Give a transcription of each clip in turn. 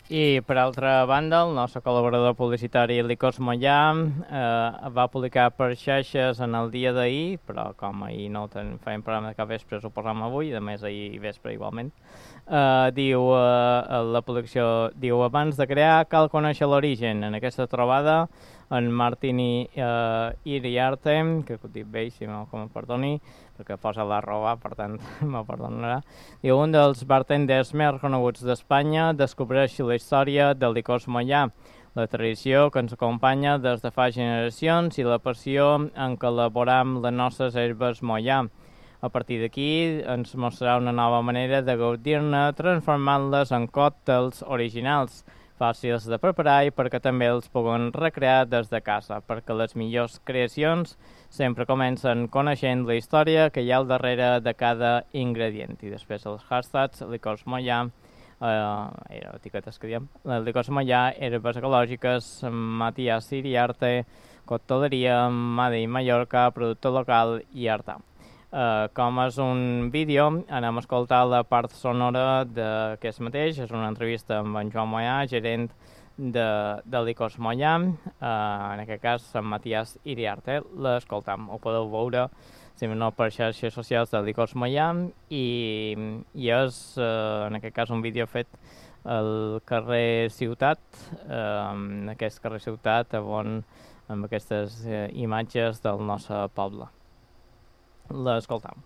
I, per altra banda, el nostre col·laborador publicitari Licors Mollà va publicar per xarxes en el dia d'ahir, però com ahir no fèiem programa de cap vespre, ho posam avui, a més ahir vespre igualment. Diu, la producció diu, abans de crear cal conèixer l'origen. En aquesta trobada, en Martini Iriarte, que ho dic bé, si no em perdoni, perquè posa l'arroba, per tant, me perdonarà. Diu, un dels bartenders més reconeguts d'Espanya descobreix la història del Licors Mollà, la tradició que ens acompanya des de fa generacions i la passió en què elaboram les nostres herbes Mollà. A partir d'aquí ens mostrarà una nova manera de gaudir-ne, transformant-les en còctels originals, fàcils de preparar i perquè també els puguem recrear des de casa, perquè les millors creacions sempre comencen coneixent la història que hi ha al darrere de cada ingredient. I després els hashtags Licors Mollà, etiquetes que diem, Licors Mollà, herbes ecològiques, Matías Iriarte, cocteleria, Made in Mallorca, producte local i artà. Com és un vídeo, anem a escoltar la part sonora d'aquest mateix. És una entrevista amb en Joan Mollà, gerent de Licors Mollà, en aquest cas en Matías Iriarte. L'escoltam, ho podeu veure, si no per xarxes socials de Licors Mollà, i és, en aquest cas, un vídeo fet al carrer Ciutat, en aquest carrer Ciutat, amb aquestes imatges del nostre poble. L'escoltam.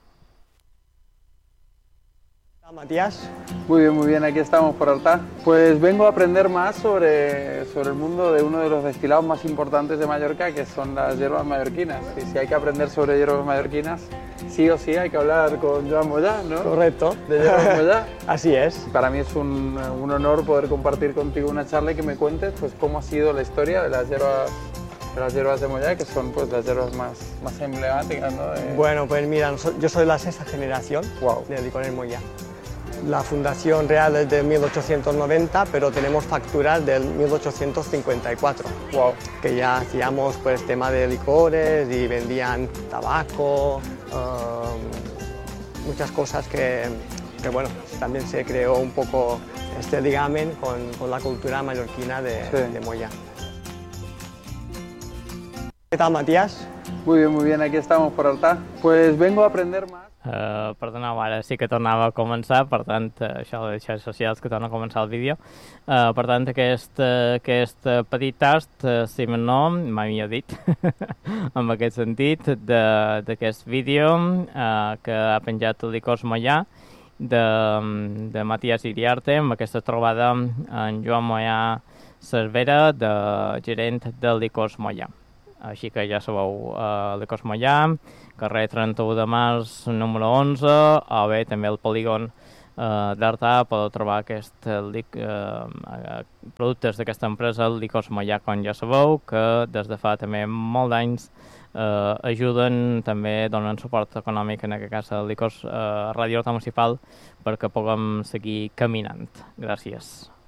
Matías. Muy bien, aquí estamos por Artà. Pues vengo a aprender más sobre el mundo de uno de los destilados más importantes de Mallorca, que son las hierbas mallorquinas. Y si hay que aprender sobre hierbas mallorquinas, sí o sí hay que hablar con Joan Mollà, ¿no? Correcto. De hierbas Mollà. Así es. Para mí es un honor poder compartir contigo una charla y que me cuentes pues cómo ha sido la historia de las hierbas de Mollà, que son pues las hierbas más emblemáticas, ¿no? Bueno, pues mira, yo soy la sexta generación de Licores Mollà. La fundación real es de 1890, pero tenemos facturas del 1854, que ya hacíamos pues tema de licores y vendían tabaco, muchas cosas que bueno, también se creó un poco este ligamen con la cultura mallorquina de Mollà. ¿Qué tal, Matías? Muy bien, aquí estamos por Artà. Pues vengo a aprender más. Perdoneu, ara sí que tornava a començar, per tant, això de les xarxes socials que torna a començar el vídeo. Per tant, aquest petit tast, si no, mai millor dit, en aquest sentit, d'aquest vídeo que ha penjat el Licors Mollà, de Matías Iriarte, amb aquesta trobada en Joan Mollà Cervera, de gerent del Licors Mollà. Així que ja sabeu, Licors Mollà, carrer 31 de març, número 11, o bé també el polígon d'Artà podeu trobar productes d'aquesta empresa, el Licors Mollà, com ja sabeu, que des de fa també molt d'anys ajuden, també donen suport econòmic, en aquest cas a Licors Ràdio Horta Municipal, perquè puguem seguir caminant. Gràcies.